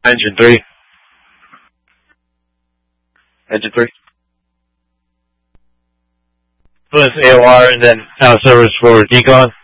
Engine 3. Engine 3. Plus AOR and then out of service for decon.